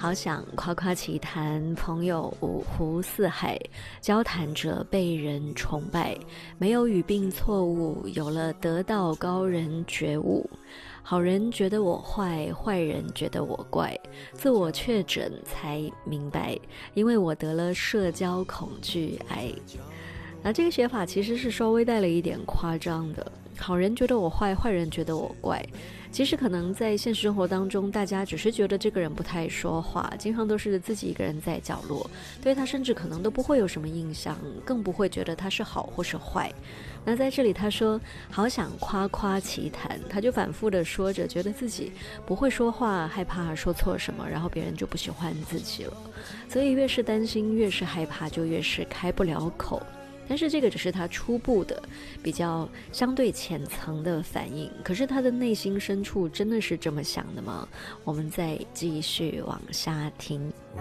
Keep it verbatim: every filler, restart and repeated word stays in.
好想夸夸其谈，朋友五湖四海，交谈着被人崇拜，没有语病错误，有了得道高人觉悟。好人觉得我坏，坏人觉得我怪，自我确诊才明白，因为我得了社交恐惧癌。那这个写法其实是稍微带了一点夸张的，好人觉得我坏，坏人觉得我怪。其实可能在现实生活当中，大家只是觉得这个人不太说话，经常都是自己一个人在角落，对他甚至可能都不会有什么印象，更不会觉得他是好或是坏。那在这里他说好想夸夸其谈，他就反复的说着，觉得自己不会说话，害怕说错什么，然后别人就不喜欢自己了。所以越是担心，越是害怕，就越是开不了口。但是这个只是他初步的比较相对浅层的反应，可是他的内心深处真的是这么想的吗？我们再继续往下听。